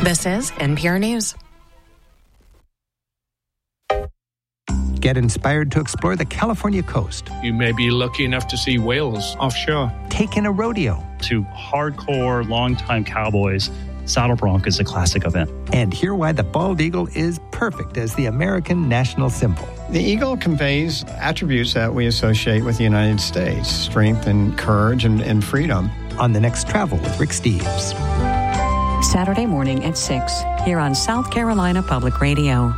This is NPR News. Get inspired to explore the California coast. You may be lucky enough to see whales offshore. Take in a rodeo. To hardcore, longtime cowboys, Saddle Bronc is a classic event. And hear why the bald eagle is perfect as the American national symbol. The eagle conveys attributes that we associate with the United States: strength and courage and freedom. On the next Travel with Rick Steves. Saturday morning at 6 here on South Carolina Public Radio.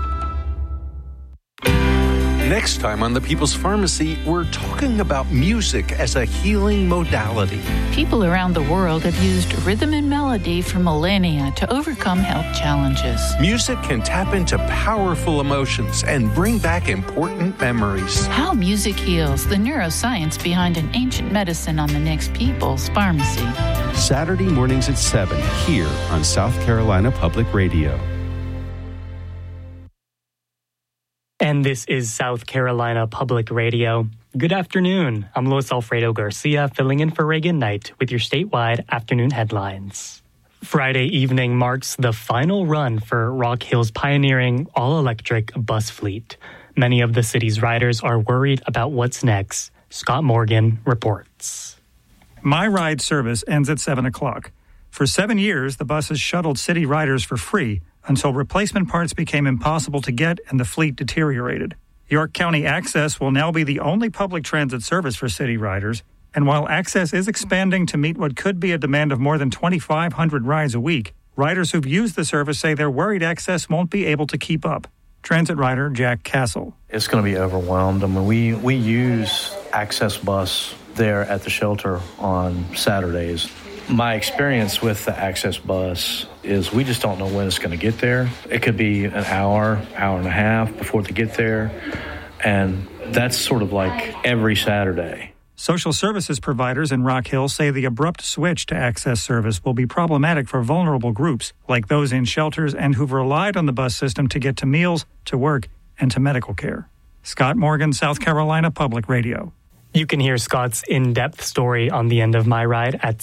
Next time on The People's Pharmacy, we're talking about music as a healing modality. People around the world have used rhythm and melody for millennia to overcome health challenges. Music can tap into powerful emotions and bring back important memories. How music heals, the neuroscience behind an ancient medicine on the next People's Pharmacy. Saturday mornings at 7 here on South Carolina Public Radio. And this is South Carolina Public Radio. Good afternoon. I'm Luis Alfredo Garcia, filling in for Reagan Knight with your statewide afternoon headlines. Friday evening marks the final run for Rock Hill's pioneering all-electric bus fleet. Many of the city's riders are worried about what's next. Scott Morgan reports. My Ride service ends at 7 o'clock. For 7 years, the buses shuttled city riders for free until replacement parts became impossible to get and the fleet deteriorated. York County Access will now be the only public transit service for city riders, and while Access is expanding to meet what could be a demand of more than 2,500 rides a week, riders who've used the service say they're worried Access won't be able to keep up. Transit rider Jack Castle. It's going to be overwhelmed. I mean, we use Access Bus there at the shelter on Saturdays. My experience with the Access Bus is we just don't know when it's going to get there. It could be an hour and a half before they get there, and that's sort of like every Saturday. Social services providers in Rock Hill say the abrupt switch to Access service will be problematic for vulnerable groups like those in shelters and who've relied on the bus system to get to meals, to work, and to medical care. Scott Morgan, South Carolina Public Radio. You can hear Scott's in-depth story on the end of My Ride at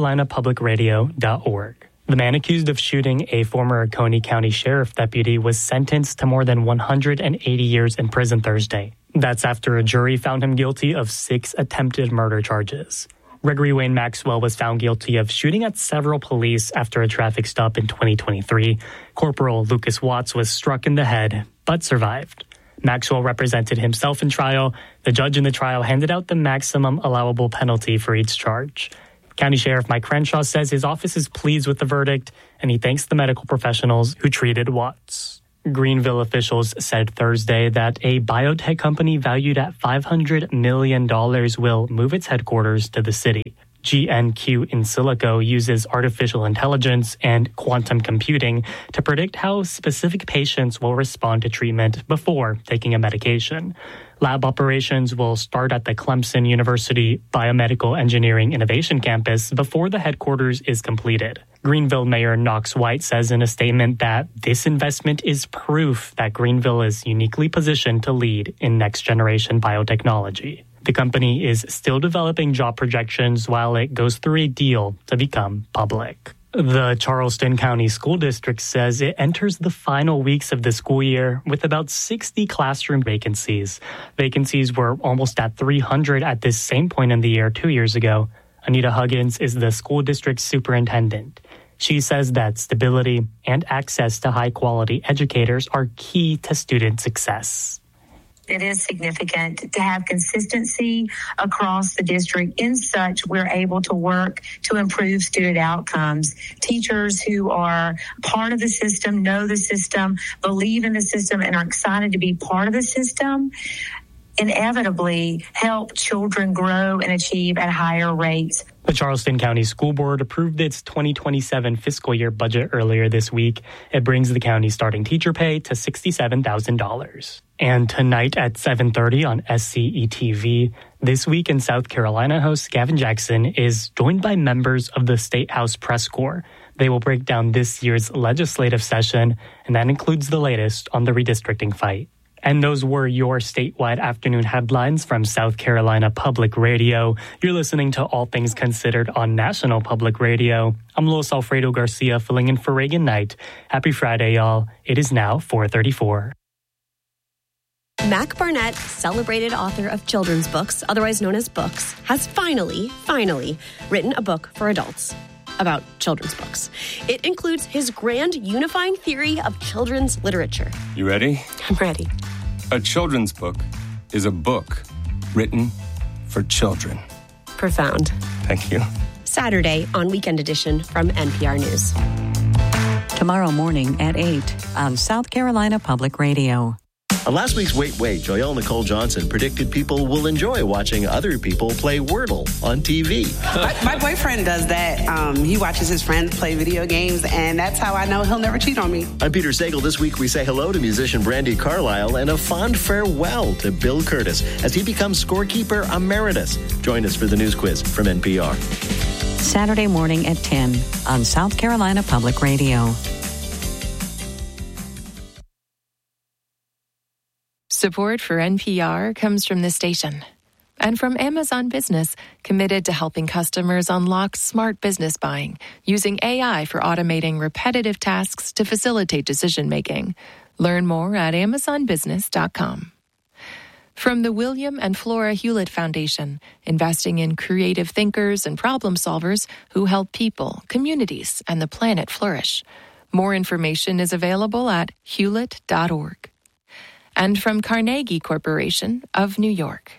southcarolinapublicradio.org. The man accused of shooting a former Coney County Sheriff deputy was sentenced to more than 180 years in prison Thursday. That's after a jury found him guilty of 6 attempted murder charges. Gregory Wayne Maxwell was found guilty of shooting at several police after a traffic stop in 2023. Corporal Lucas Watts was struck in the head, but survived. Maxwell represented himself in trial. The judge in the trial handed out the maximum allowable penalty for each charge. County Sheriff Mike Crenshaw says his office is pleased with the verdict, and he thanks the medical professionals who treated Watts. Greenville officials said Thursday that a biotech company valued at $500 million will move its headquarters to the city. GNQ in Silico uses artificial intelligence and quantum computing to predict how specific patients will respond to treatment before taking a medication. Lab operations will start at the Clemson University Biomedical Engineering Innovation Campus before the headquarters is completed. Greenville Mayor Knox White says in a statement that this investment is proof that Greenville is uniquely positioned to lead in next-generation biotechnology. The company is still developing job projections while it goes through a deal to become public. The Charleston County School District says it enters the final weeks of the school year with about 60 classroom vacancies. Vacancies were almost at 300 at this same point in the year 2 years ago. Anita Huggins is the school district superintendent. She says that stability and access to high-quality educators are key to student success. It is significant to have consistency across the district. In such, we're able to work to improve student outcomes. Teachers who are part of the system, know the system, believe in the system, and are excited to be part of the system inevitably help children grow and achieve at higher rates. The Charleston County School Board approved its 2027 fiscal year budget earlier this week. It brings the county's starting teacher pay to $67,000. And tonight at 7:30 on SCETV, This Week in South Carolina host Gavin Jackson is joined by members of the State House Press Corps. They will break down this year's legislative session, and that includes the latest on the redistricting fight. And those were your statewide afternoon headlines from South Carolina Public Radio. You're listening to All Things Considered on National Public Radio. I'm Luis Alfredo Garcia filling in for Reagan Knight. Happy Friday, y'all. It is now 4:34. Mac Barnett, celebrated author of children's books, otherwise known as Books, has finally written a book for adults about children's books. It includes his grand unifying theory of children's literature. You ready? I'm ready. A children's book is a book written for children. Profound. Thank you. Saturday on Weekend Edition from NPR News. Tomorrow morning at 8 on South Carolina Public Radio. On last week's Wait, Joyelle Nicole Johnson predicted people will enjoy watching other people play Wordle on TV. My boyfriend does that. He watches his friends play video games, and that's how I know he'll never cheat on me. I'm Peter Sagal. This week we say hello to musician Brandi Carlile and a fond farewell to Bill Curtis as he becomes scorekeeper emeritus. Join us for the news quiz from NPR. Saturday morning at 10 on South Carolina Public Radio. Support for NPR comes from this station and from Amazon Business, committed to helping customers unlock smart business buying using AI for automating repetitive tasks to facilitate decision-making. Learn more at amazonbusiness.com. From the William and Flora Hewlett Foundation, investing in creative thinkers and problem solvers who help people, communities, and the planet flourish. More information is available at hewlett.org. And from Carnegie Corporation of New York.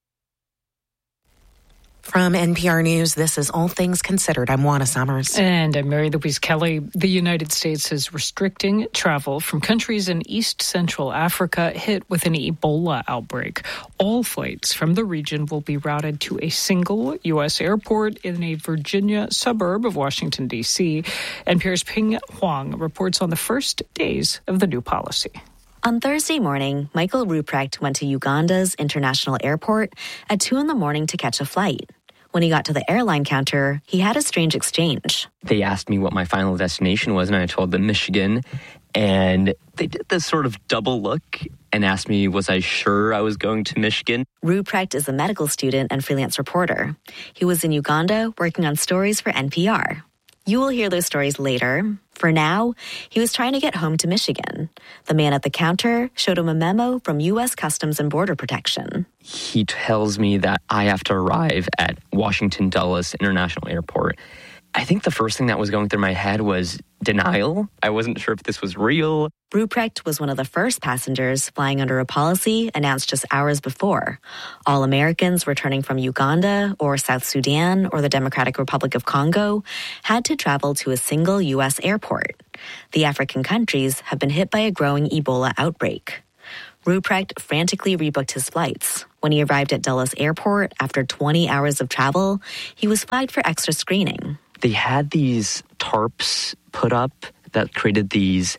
From NPR News, this is All Things Considered. I'm Juana Summers. And I'm Mary Louise Kelly. The United States is restricting travel from countries in East Central Africa hit with an Ebola outbreak. All flights from the region will be routed to a single U.S. airport in a Virginia suburb of Washington, D.C. NPR's Ping Huang reports on the first days of the new policy. On Thursday morning, Michael Ruprecht went to Uganda's international airport at 2 a.m. to catch a flight. When he got to the airline counter, he had a strange exchange. They asked me what my final destination was, and I told them Michigan. And they did this sort of double look and asked me, was I sure I was going to Michigan? Ruprecht is a medical student and freelance reporter. He was in Uganda working on stories for NPR. You will hear those stories later. For now, he was trying to get home to Michigan. The man at the counter showed him a memo from U.S. Customs and Border Protection. He tells me that I have to arrive at Washington Dulles International Airport. I think the first thing that was going through my head was denial. I wasn't sure if this was real. Ruprecht was one of the first passengers flying under a policy announced just hours before. All Americans returning from Uganda or South Sudan or the Democratic Republic of Congo had to travel to a single U.S. airport. The African countries have been hit by a growing Ebola outbreak. Ruprecht frantically rebooked his flights. When he arrived at Dulles Airport after 20 hours of travel, he was flagged for extra screening. They had these tarps put up that created these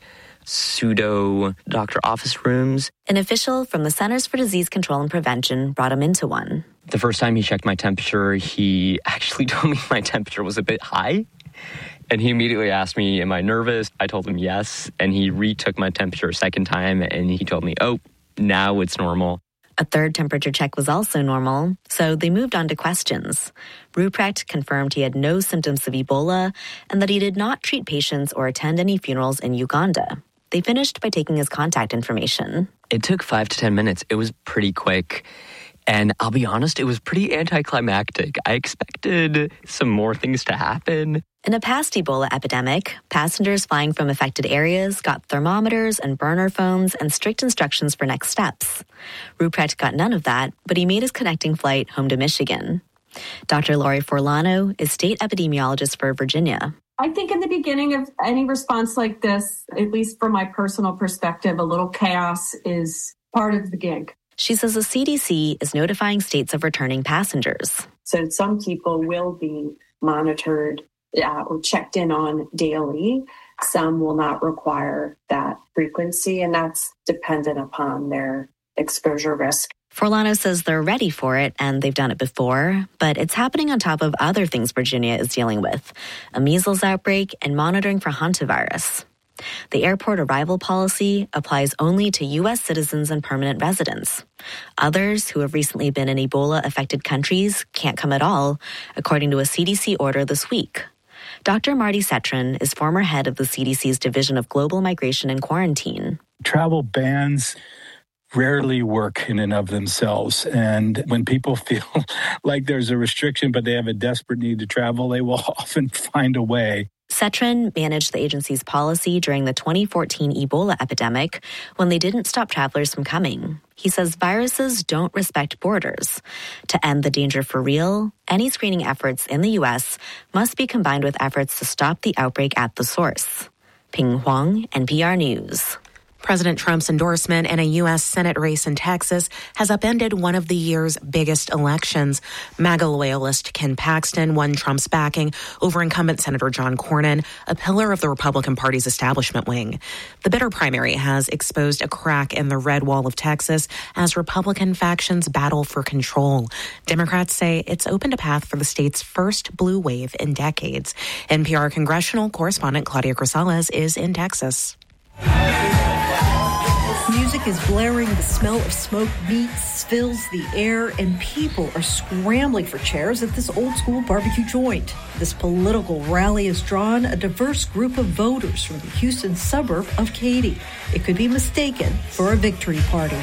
pseudo doctor office rooms. An official from the Centers for Disease Control and Prevention brought him into one. The first time he checked my temperature, he actually told me my temperature was a bit high. And he immediately asked me, am I nervous? I told him yes. And he retook my temperature a second time and he told me, oh, now it's normal. A third temperature check was also normal, so they moved on to questions. Ruprecht confirmed he had no symptoms of Ebola and that he did not treat patients or attend any funerals in Uganda. They finished by taking his contact information. It took 5 to 10 minutes. It was pretty quick. And I'll be honest, it was pretty anticlimactic. I expected some more things to happen. In a past Ebola epidemic, passengers flying from affected areas got thermometers and burner phones and strict instructions for next steps. Ruprecht got none of that, but he made his connecting flight home to Michigan. Dr. Lori Forlano is state epidemiologist for Virginia. I think in the beginning of any response like this, at least from my personal perspective, a little chaos is part of the gig. She says the CDC is notifying states of returning passengers. So some people will be monitored or checked in on daily. Some will not require that frequency, and that's dependent upon their exposure risk. Forlano says they're ready for it, and they've done it before, but it's happening on top of other things Virginia is dealing with, a measles outbreak and monitoring for hantavirus. The airport arrival policy applies only to U.S. citizens and permanent residents. Others who have recently been in Ebola-affected countries can't come at all, according to a CDC order this week. Dr. Marty Cetron is former head of the CDC's Division of Global Migration and Quarantine. Travel bans rarely work in and of themselves. And when people feel like there's a restriction, but they have a desperate need to travel, they will often find a way. Cetron managed the agency's policy during the 2014 Ebola epidemic when they didn't stop travelers from coming. He says viruses don't respect borders. To end the danger for real, any screening efforts in the U.S. must be combined with efforts to stop the outbreak at the source. Ping Huang, NPR News. President Trump's endorsement in a U.S. Senate race in Texas has upended one of the year's biggest elections. MAGA loyalist Ken Paxton won Trump's backing over incumbent Senator John Cornyn, a pillar of the Republican Party's establishment wing. The bitter primary has exposed a crack in the red wall of Texas as Republican factions battle for control. Democrats say it's opened a path for the state's first blue wave in decades. NPR congressional correspondent Claudia Grisales is in Texas. Music is blaring, the smell of smoked meats fills the air, and people are scrambling for chairs at this old-school barbecue joint. This political rally has drawn a diverse group of voters from the Houston suburb of Katy. It could be mistaken for a victory party.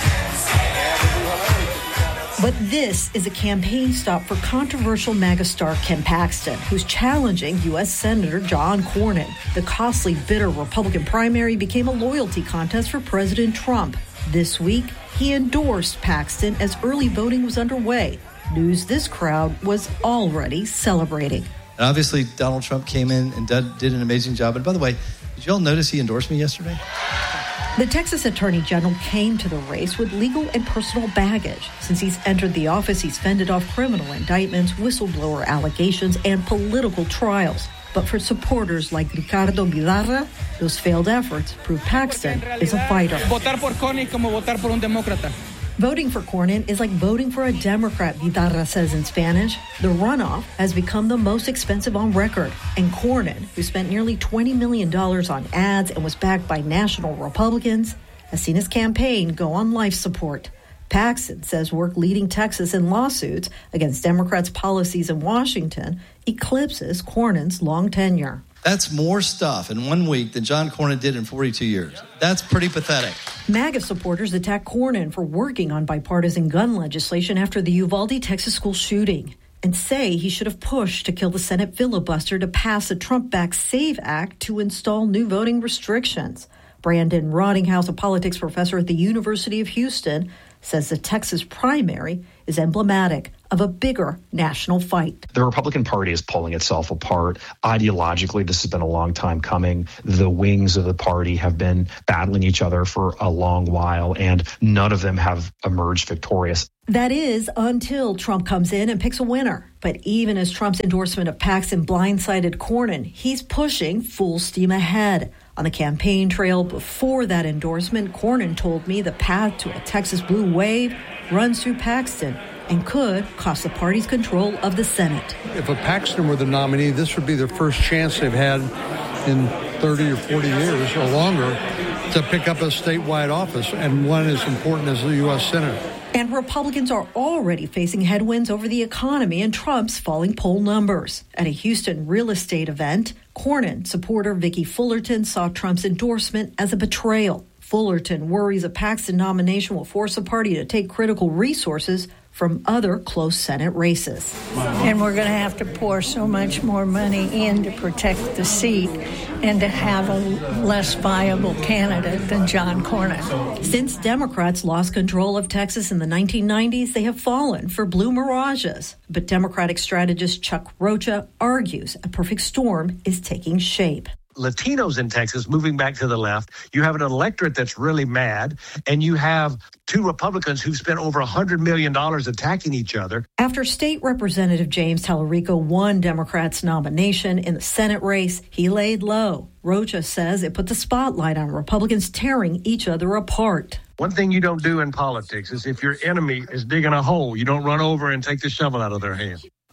But this is a campaign stop for controversial MAGA star Ken Paxton, who's challenging U.S. Senator John Cornyn. The costly, bitter Republican primary became a loyalty contest for President Trump. This week, he endorsed Paxton as early voting was underway. News this crowd was already celebrating. And obviously, Donald Trump came in and did an amazing job. And by the way, did you all notice he endorsed me yesterday? The Texas Attorney General came to the race with legal and personal baggage. Since he's entered the office, he's fended off criminal indictments, whistleblower allegations, and political trials. But for supporters like Ricardo Vidarra, those failed efforts prove Paxton is a fighter. Votar por Cornyn como votar por un demócrata. Voting for Cornyn is like voting for a Democrat, Vidarra says in Spanish. The runoff has become the most expensive on record. And Cornyn, who spent nearly $20 million on ads and was backed by national Republicans, has seen his campaign go on life support. Paxton says work leading Texas in lawsuits against Democrats' policies in Washington eclipses Cornyn's long tenure. That's more stuff in 1 week than John Cornyn did in 42 years. That's pretty pathetic. MAGA supporters attack Cornyn for working on bipartisan gun legislation after the Uvalde, Texas school shooting and say he should have pushed to kill the Senate filibuster to pass a Trump-backed SAVE Act to install new voting restrictions. Brandon Rottinghouse, a politics professor at the University of Houston, says the Texas primary is emblematic of a bigger national fight. The Republican Party is pulling itself apart. Ideologically, this has been a long time coming. The wings of the party have been battling each other for a long while, and none of them have emerged victorious. That is until Trump comes in and picks a winner. But even as Trump's endorsement of Paxton blindsided Cornyn, he's pushing full steam ahead. On the campaign trail before that endorsement, Cornyn told me the path to a Texas blue wave runs through Paxton and could cost the party's control of the Senate. If a Paxton were the nominee, this would be their first chance they've had in 30 or 40 years or longer to pick up a statewide office, and one as important as the U.S. Senate. And Republicans are already facing headwinds over the economy and Trump's falling poll numbers. At a Houston real estate event, Cornyn supporter Vicki Fullerton saw Trump's endorsement as a betrayal. Fullerton worries a Paxton nomination will force the party to take critical resources from other close Senate races. And we're going to have to pour so much more money in to protect the seat and to have a less viable candidate than John Cornyn. Since Democrats lost control of Texas in the 1990s, they have fallen for blue mirages. But Democratic strategist Chuck Rocha argues a perfect storm is taking shape. Latinos in Texas moving back to the left. You have an electorate that's really mad, and you have two Republicans who've spent over $100 million attacking each other. After State Representative James Tallarico won Democrats' nomination in the Senate race, he laid low. Rocha says it put the spotlight on Republicans tearing each other apart. One thing you don't do in politics is if your enemy is digging a hole, you don't run over and take the shovel out of their hand.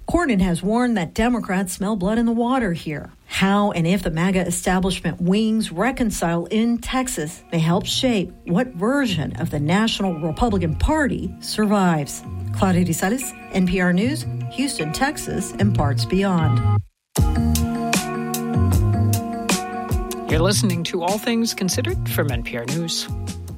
Cornyn has warned that Democrats smell blood in the water here. How and if the MAGA establishment wings reconcile in Texas may help shape what version of the National Republican Party survives. Claudia Rizales, NPR News, Houston, Texas, and parts beyond. You're listening to All Things Considered from NPR News.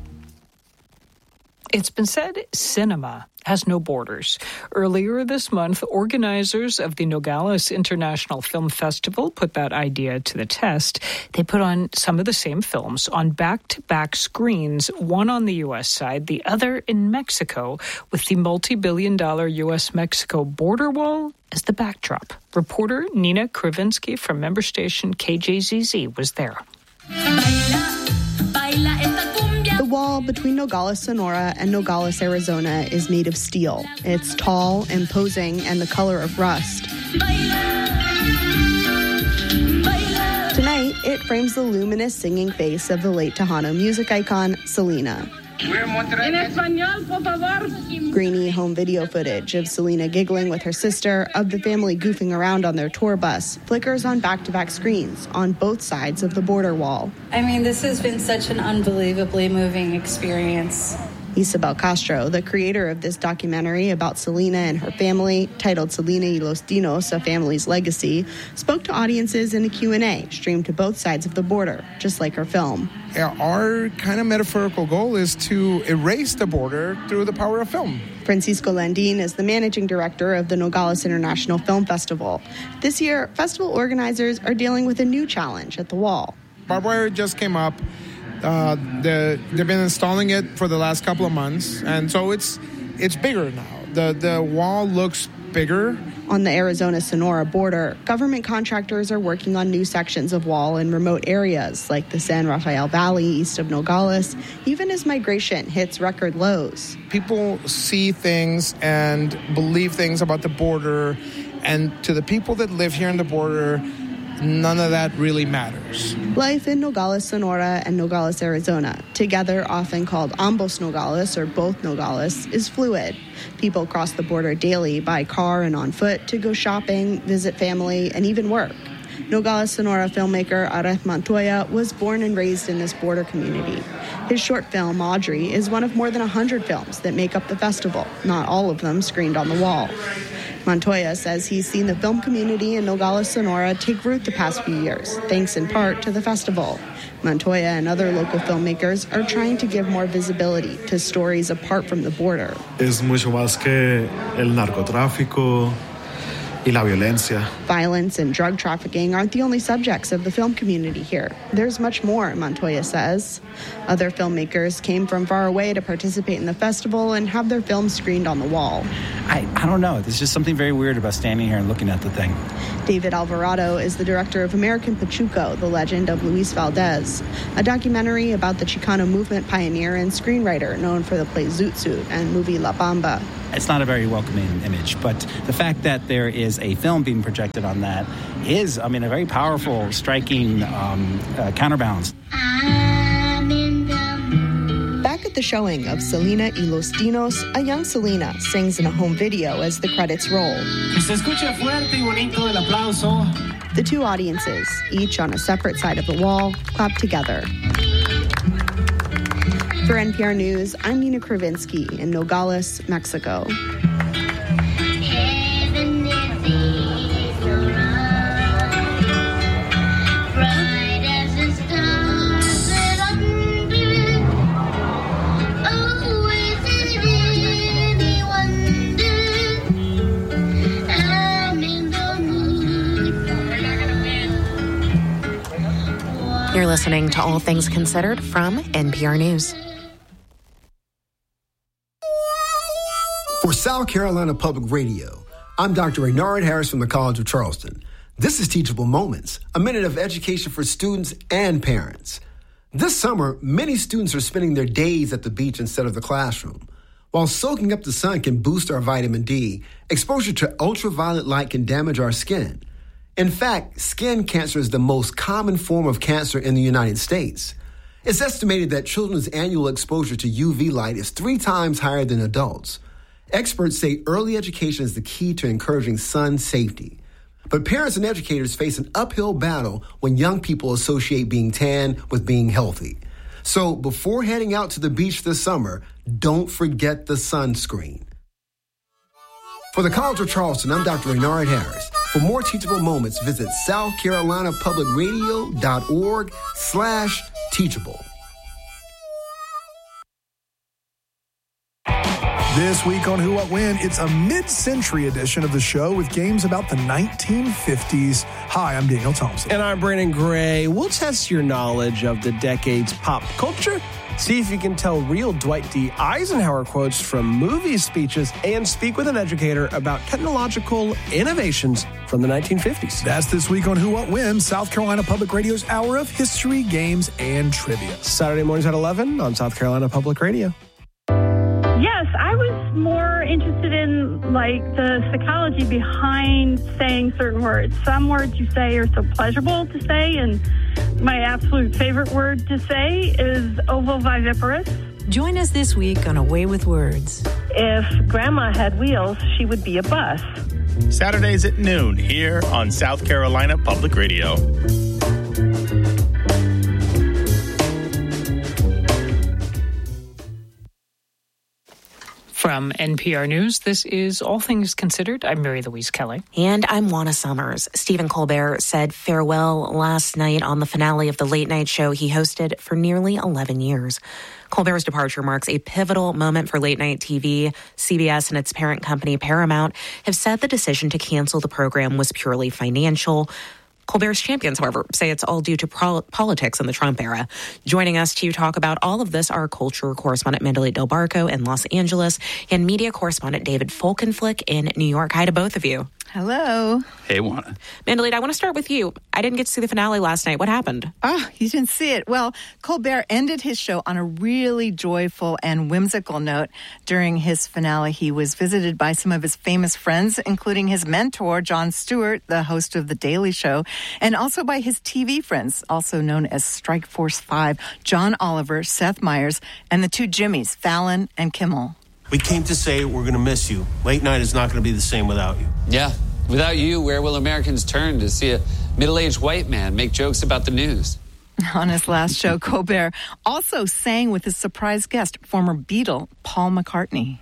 It's been said cinema has no borders. Earlier this month, organizers of the Nogales International Film Festival put that idea to the test. They put on some of the same films on back-to-back screens, one on the U.S. side, the other in Mexico, with the multi-billion-dollar U.S.-Mexico border wall as the backdrop. Reporter Nina Kravinsky from member station KJZZ was there. The wall between Nogales, Sonora and Nogales, Arizona is made of steel. It's tall, imposing, and the color of rust. Tonight, it frames the luminous singing face of the late Tejano music icon, Selena. Grainy home video footage of Selena giggling with her sister, of the family goofing around on their tour bus, flickers on back-to-back screens on both sides of the border wall. I mean, this has been such an unbelievably moving experience. Isabel Castro, the creator of this documentary about Selena and her family, titled Selena y los Dinos, A Family's Legacy, spoke to audiences in a Q&A streamed to both sides of the border, just like her film. Our kind of metaphorical goal is to erase the border through the power of film. Francisco Landin is the managing director of the Nogales International Film Festival. This year, festival organizers are dealing with a new challenge at the wall. Barbed wire just came up. They've been installing it for the last couple of months, and so it's bigger now. The wall looks bigger. On the Arizona-Sonora border, government contractors are working on new sections of wall in remote areas like the San Rafael Valley east of Nogales, even as migration hits record lows. People see things and believe things about the border, and to the people that live here on the border, none of that really matters. Life in Nogales, Sonora and Nogales, Arizona, together often called Ambos Nogales or both Nogales, is fluid. People cross the border daily by car and on foot to go shopping, visit family, and even work. Nogales, Sonora filmmaker Aref Montoya was born and raised in this border community. His short film, Audrey, is one of more than 100 films that make up the festival, not all of them screened on the wall. Montoya says he's seen the film community in Nogales, Sonora take root the past few years, thanks in part to the festival. Montoya and other local filmmakers are trying to give more visibility to stories apart from the border. Es mucho más que el narcotráfico y la violencia. Violence and drug trafficking aren't the only subjects of the film community here. There's much more, Montoya says. Other filmmakers came from far away to participate in the festival and have their films screened on the wall. I don't know. There's just something very weird about standing here and looking at the thing. David Alvarado is the director of American Pachuco, The Legend of Luis Valdez, a documentary about the Chicano movement pioneer and screenwriter known for the play Zoot Suit and movie La Bamba. It's not a very welcoming image, but the fact that there is a film being projected on that is, a very powerful, striking counterbalance. Back at the showing of Selena y los Dinos, a young Selena sings in a home video as the credits roll. The two audiences, each on a separate side of the wall, clap together. For NPR News, I'm Nina Kravinsky in Nogales, Mexico. You're listening to All Things Considered from NPR News. For South Carolina Public Radio, I'm Dr. Raynard Harris from the College of Charleston. This is Teachable Moments, a minute of education for students and parents. This summer, many students are spending their days at the beach instead of the classroom. While soaking up the sun can boost our vitamin D, exposure to ultraviolet light can damage our skin. In fact, skin cancer is the most common form of cancer in the United States. It's estimated that children's annual exposure to UV light is 3 times higher than adults. Experts say early education is the key to encouraging sun safety. But parents and educators face an uphill battle when young people associate being tan with being healthy. So before heading out to the beach this summer, don't forget the sunscreen. For the College of Charleston, I'm Dr. Renard Harris. For more teachable moments, visit southcarolinapublicradio.org/teachable. This week on Who, What, When, it's a mid-century edition of the show with games about the 1950s. Hi, I'm Daniel Thompson. And I'm Brandon Gray. We'll test your knowledge of the decade's pop culture, see if you can tell real Dwight D. Eisenhower quotes from movie speeches, and speak with an educator about technological innovations from the 1950s. That's this week on Who, What, When, South Carolina Public Radio's Hour of History, Games, and Trivia. Saturday mornings at 11 on South Carolina Public Radio. Yes, I was more interested in, the psychology behind saying certain words. Some words you say are so pleasurable to say, and my absolute favorite word to say is ovoviviparous. Join us this week on Away with Words. If Grandma had wheels, she would be a bus. Saturdays at noon here on South Carolina Public Radio. From NPR News, this is All Things Considered. I'm Mary Louise Kelly. And I'm Juana Summers. Stephen Colbert said farewell last night on the finale of the late night show he hosted for nearly 11 years. Colbert's departure marks a pivotal moment for late night TV. CBS and its parent company, Paramount, have said the decision to cancel the program was purely financial. Colbert's champions, however, say it's all due to politics in the Trump era. Joining us to talk about all of this are culture correspondent Mandalay Del Barco in Los Angeles and media correspondent David Folkenflik in New York. Hi to both of you. Hello. Hey, Juana. Mandalay, I want to start with you. I didn't get to see the finale last night. What happened? Oh, you didn't see it. Well, Colbert ended his show on a really joyful and whimsical note. During his finale, he was visited by some of his famous friends, including his mentor, Jon Stewart, the host of The Daily Show, and also by his TV friends, also known as Strike Force 5, John Oliver, Seth Meyers, and the two Jimmys, Fallon and Kimmel. We came to say we're going to miss you. Late night is not going to be the same without you. Yeah. Without you, where will Americans turn to see a middle-aged white man make jokes about the news? On his last show, Colbert also sang with his surprise guest, former Beatle Paul McCartney.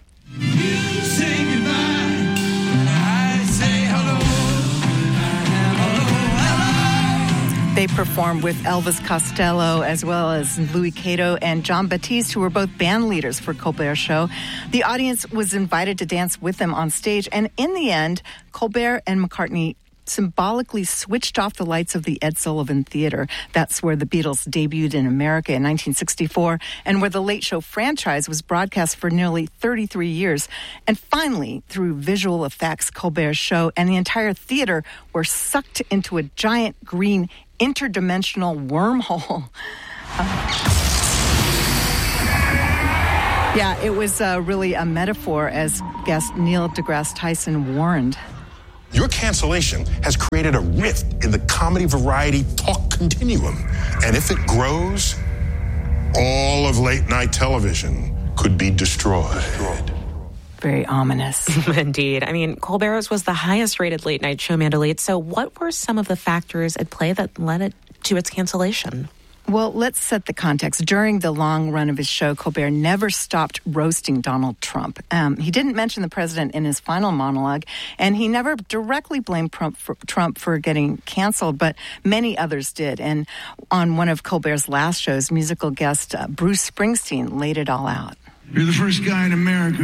They performed with Elvis Costello as well as Louis Cato and John Batiste, who were both band leaders for Colbert's show. The audience was invited to dance with them on stage, and in the end, Colbert and McCartney symbolically switched off the lights of the Ed Sullivan Theater. That's where the Beatles debuted in America in 1964 and where the Late Show franchise was broadcast for nearly 33 years. And finally, through visual effects, Colbert's show and the entire theater were sucked into a giant green interdimensional wormhole. Yeah, it was really a metaphor, as guest Neil deGrasse Tyson warned. Your cancellation has created a rift in the comedy variety talk continuum. And if it grows, all of late night television could be destroyed. Very ominous. Indeed. I mean, Colbert's was the highest rated late night show, Mandalay. So what were some of the factors at play that led it to its cancellation? Well, let's set the context. During the long run of his show, Colbert never stopped roasting Donald Trump. He didn't mention the president in his final monologue, and he never directly blamed Trump for getting canceled, but many others did. And on one of Colbert's last shows, musical guest Bruce Springsteen laid it all out. You're the first guy in America